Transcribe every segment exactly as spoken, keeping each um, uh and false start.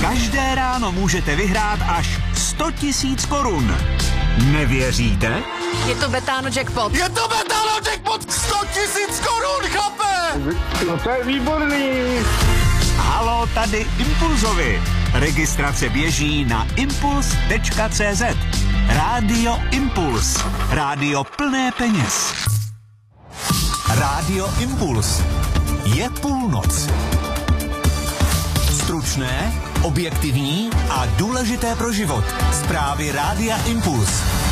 Každé ráno můžete vyhrát až sto tisíc korun. Nevěříte? Je to Betano jackpot. Je to Betano jackpot! sto tisíc korun, chlape! No to je výborný. Halo, tady Impulzovi. Registrace běží na impuls tečka cé zet. Rádio Impuls. Rádio plné peněz. Rádio Impuls. Je půlnoc. Stručné, objektivní a důležité pro život. Zprávy Rádia Impuls.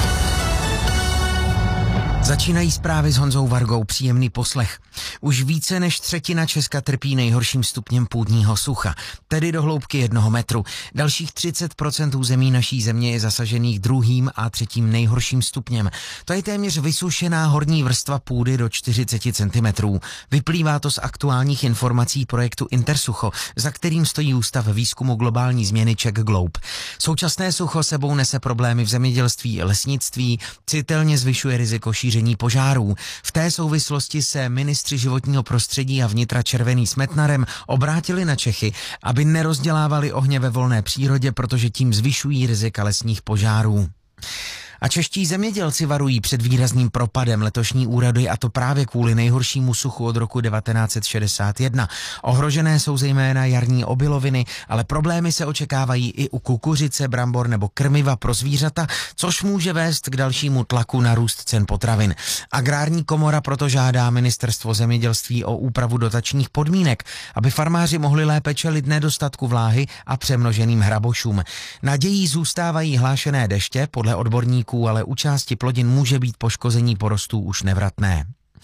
Začínají zprávy s Honzou Vargou, příjemný poslech. Už více než třetina Česka trpí nejhorším stupněm půdního sucha, tedy do hloubky jednoho metru. Dalších třicet procent území naší země je zasažených druhým a třetím nejhorším stupněm. To je téměř vysušená horní vrstva půdy do čtyřicet centimetrů. Vyplývá to z aktuálních informací projektu Intersucho, za kterým stojí Ústav výzkumu globální změny Czech Globe. Současné sucho sebou nese problémy v zemědělství a lesnictví, citelně zvyšuje riziko šíření požárů. V té souvislosti se ministři životního prostředí a vnitra Červený s Metnarem obrátili na Čechy, aby nerozdělávali ohně ve volné přírodě, protože tím zvyšují rizika lesních požárů. A čeští zemědělci varují před výrazným propadem letošní úrody, a to právě kvůli nejhoršímu suchu od roku devatenáct set šedesát jedna. Ohrožené jsou zejména jarní obiloviny, ale problémy se očekávají i u kukuřice, brambor nebo krmiva pro zvířata, což může vést k dalšímu tlaku na růst cen potravin. Agrární komora proto žádá ministerstvo zemědělství o úpravu dotačních podmínek, aby farmáři mohli lépe čelit nedostatku vláhy a přemnoženým hrabošům. Nadějí zůstávají hlášené deště, podle odborníků, ale u části plodin může být poškození porostů už nevratné.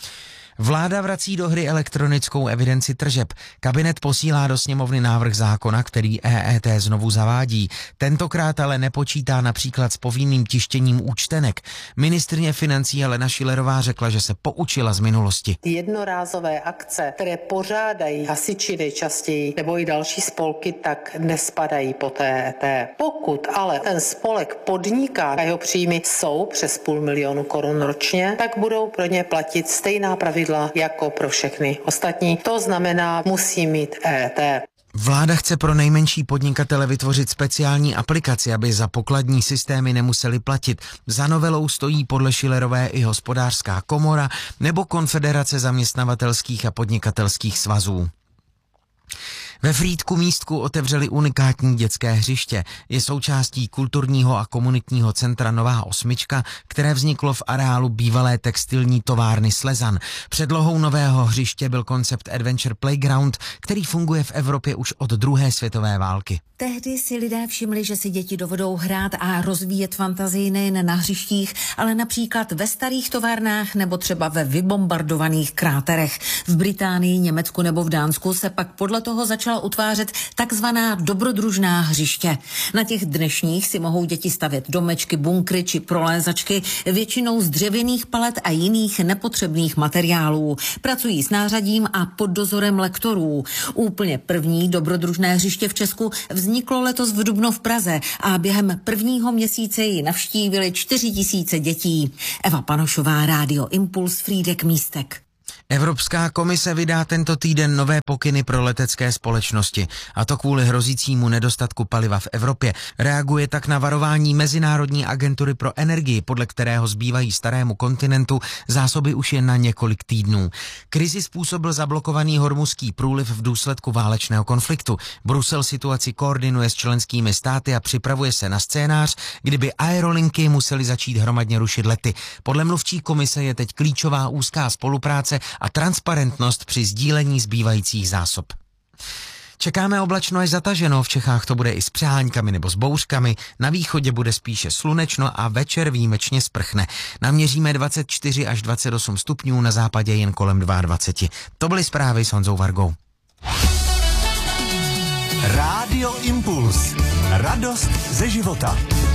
Vláda vrací do hry elektronickou evidenci tržeb. Kabinet posílá do sněmovny návrh zákona, který E E T znovu zavádí. Tentokrát ale nepočítá například s povinným tištěním účtenek. Ministryně financí Alena Schillerová řekla, že se poučila z minulosti. Jednorázové akce, které pořádají hasiči nejčastěji nebo i další spolky, tak nespadají pod E E T. Pokud ale ten spolek podniká a jeho příjmy jsou přes půl milionu korun ročně, tak budou pro ně platit stejná pravidla jako pro všechny ostatní. To znamená, musí mít E E T. Vláda chce pro nejmenší podnikatele vytvořit speciální aplikaci, aby za pokladní systémy nemuseli platit. Za novelou stojí podle Schillerové i Hospodářská komora nebo Konfederace zaměstnavatelských a podnikatelských svazů. Ve Frýdku Místku otevřeli unikátní dětské hřiště. Je součástí kulturního a komunitního centra Nová osmička, které vzniklo v areálu bývalé textilní továrny Slezan. Předlohou nového hřiště byl koncept Adventure Playground, který funguje v Evropě už od druhé světové války. Tehdy si lidé všimli, že si děti dovedou hrát a rozvíjet fantazii nejen na hřištích, ale například ve starých továrnách nebo třeba ve vybombardovaných kráterech. V Británii, Německu nebo v Dánsku se pak podle toho začala utvářet takzvaná dobrodružná hřiště. Na těch dnešních si mohou děti stavět domečky, bunkry či prolézačky, většinou z dřevěných palet a jiných nepotřebných materiálů. Pracují s nářadím a pod dozorem lektorů. Úplně první dobrodružné hřiště v Česku vzniklo letos v dubnu v Praze a během prvního měsíce ji navštívili čtyři tisíce dětí. Eva Panošová, Rádio Impuls, Frýdek Místek. Evropská komise vydá tento týden nové pokyny pro letecké společnosti, a to kvůli hrozícímu nedostatku paliva v Evropě. Reaguje tak na varování Mezinárodní agentury pro energii, podle kterého zbývají starému kontinentu zásoby už jen na několik týdnů. Krizi způsobil zablokovaný hormuzský průliv v důsledku válečného konfliktu. Brusel situaci koordinuje s členskými státy a připravuje se na scénář, kdyby aerolinky musely začít hromadně rušit lety. Podle mluvčí komise je teď klíčová úzká spolupráce a transparentnost při sdílení zbývajících zásob. Čekáme oblačno až zataženo, v Čechách to bude i s přeháňkami nebo s bouřkami, na východě bude spíše slunečno a večer výjimečně sprchne. Naměříme dvacet čtyři až dvacet osm stupňů, na západě jen kolem dvacet dva. To byly zprávy s Honzou Vargou. Rádio Impuls. Radost ze života.